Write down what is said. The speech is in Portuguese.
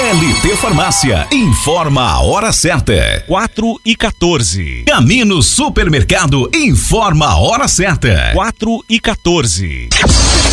LT Farmácia informa a hora certa. 4h14. Camino Supermercado informa a hora certa. 4h14.